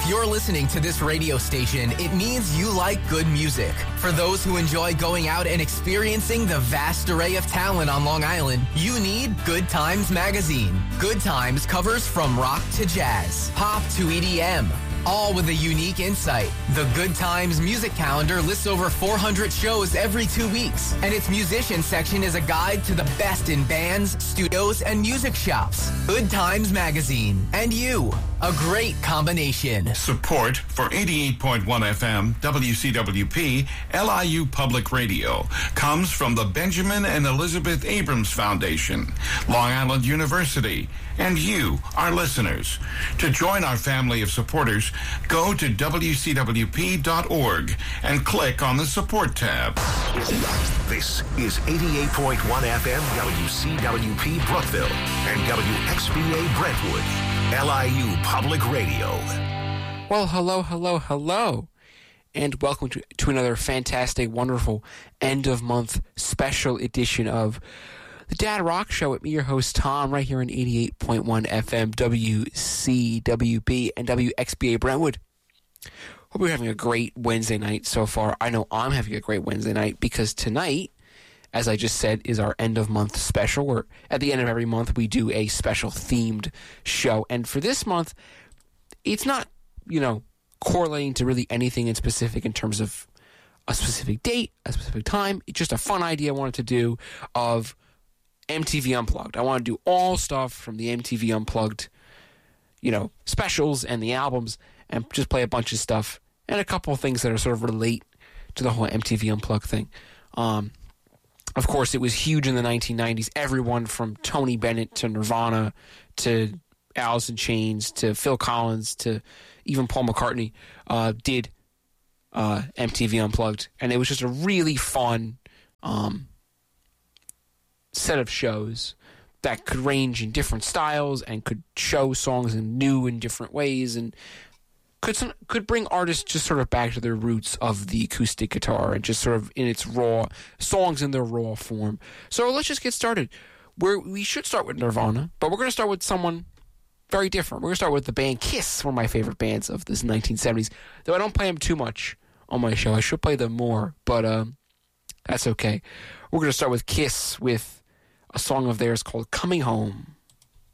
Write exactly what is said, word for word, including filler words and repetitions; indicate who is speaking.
Speaker 1: If you're listening to this radio station, it means you like good music. For those who enjoy going out and experiencing the vast array of talent on Long Island, you need Good Times Magazine. Good Times covers from rock to jazz, pop to E D M, all with a unique insight. The Good Times music calendar lists over four hundred shows every two weeks, and its musician section is a guide to the best in bands, studios, and music shops. Good Times Magazine. And you. A great combination.
Speaker 2: Support for eighty-eight point one F M, W C W P, L I U Public Radio comes from the Benjamin and Elizabeth Abrams Foundation, Long Island University, and you, our listeners. To join our family of supporters, go to W C W P dot org and click on the Support tab.
Speaker 3: This is eighty-eight point one F M, W C W P Brookville, and W X B A Brentwood, L I U Public Radio.
Speaker 4: Well, hello, hello, hello, and welcome to, to another fantastic, wonderful end-of-month special edition of the Dad Rock Show with me, your host, Tom, right here on eighty-eight point one F M, W C W P, and W X B A Brentwood. Hope you're having a great Wednesday night so far. I know I'm having a great Wednesday night because tonight, as I just said, is our end-of-month special, where at the end of every month we do a special themed show. And for this month, it's not, you know, correlating to really anything in specific in terms of a specific date, a specific time. It's just a fun idea I wanted to do of M T V Unplugged. I want to do all stuff from the M T V Unplugged, you know, specials and the albums, and just play a bunch of stuff and a couple of things that are sort of relate to the whole M T V Unplugged thing. Um, of course, it was huge in the nineteen nineties. Everyone from Tony Bennett to Nirvana to Alice in Chains to Phil Collins to even Paul McCartney uh, did uh, M T V Unplugged. And it was just a really fun um, set of shows that could range in different styles and could show songs in new and different ways and could some, could bring artists just sort of back to their roots of the acoustic guitar and just sort of in its raw songs in their raw form. So let's just get started. We're, we should start with Nirvana, but we're going to start with someone very different. We're going to start with the band Kiss, one of my favorite bands of this nineteen seventies, though I don't play them too much on my show. I should play them more, but um, that's okay. We're going to start with Kiss with a song of theirs called Coming Home.